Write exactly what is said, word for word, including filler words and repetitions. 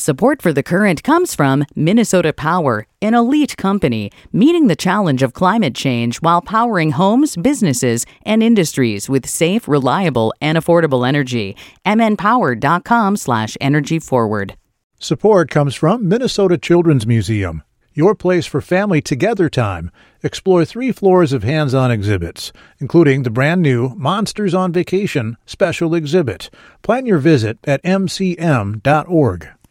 Support for The Current comes from Minnesota Power, an elite company meeting the challenge of climate change while powering homes, businesses, and industries with safe, reliable, and affordable energy. m n power dot com slash energy forward. Support comes from Minnesota Children's Museum, your place for family together time. Explore three floors of hands-on exhibits, including the brand-new Monsters on Vacation special exhibit. Plan your visit at m c m dot org.